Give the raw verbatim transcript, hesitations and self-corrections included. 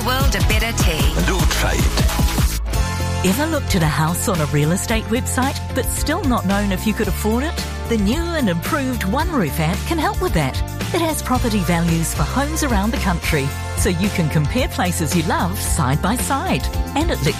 the world a better tea. And all trade. Ever looked at a house on a real estate website but still not known if you could afford it? The new and improved One Roof app can help with that. It has property values for homes around the country, so you can compare places you love side by side. And it lets